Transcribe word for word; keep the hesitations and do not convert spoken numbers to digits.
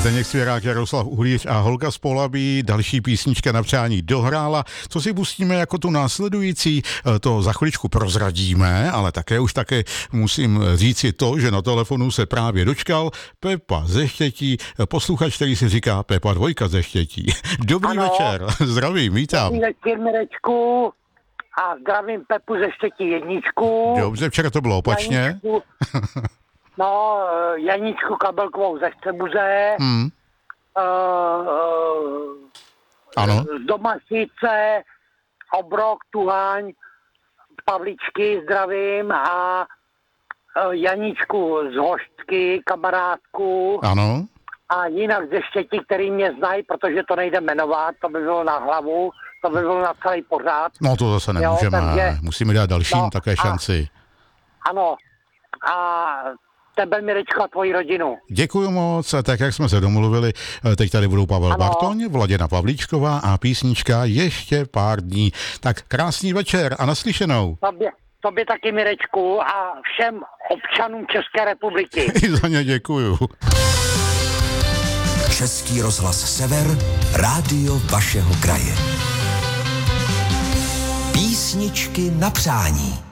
Zdeněk Svěrák, Jaroslav Uhlíř a Holka z Polabí. Další písnička na přání dohrála. Co si pustíme jako tu následující, to za chviličku prozradíme, ale také už také musím říci to, že na telefonu se právě dočkal Pepa ze Štětí, posluchač, který si říká Pepa Dvojka ze Štětí. Dobrý ano. Večer, zdravím, vítám. Dobrý večer, Mirečku, a zdravím Pepu ze Štětí jedničku. Dobře, včera to bylo opačně. Janičku, no, Janičku Kabelkovou ze Chcebuze. Hmm. Uh, uh, ano. Z Domašice, Obrok, Tuhaň, Pavličky zdravím a uh, Janičku z Hoštky, kamarádku. Ano. A jinak ze Štětí, který mě znají, protože to nejde jmenovat, to by bylo na hlavu, to by bylo na celý pořád. No to zase nemůžeme, jo, takže, musíme dát dalším no, také šanci. A, ano, a tebe, Mirečko, a tvoji rodinu. Děkuju moc, tak jak jsme se domluvili, teď tady budou Pavel ano. Bartoň, Vladěna Pavlíčková a písnička Ještě pár dní. Tak krásný večer a naslyšenou. Tobě, tobě taky, Mirečku, a všem občanům České republiky. I za ně děkuju. Český rozhlas Sever, rádio vašeho kraje. Písničky na přání.